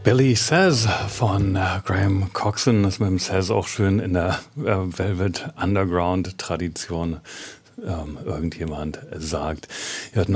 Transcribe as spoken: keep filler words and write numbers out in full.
Billy Says von äh, Graham Coxon, das mit dem Says auch schön in der äh, Velvet Underground Tradition ähm, irgendjemand sagt. Ja,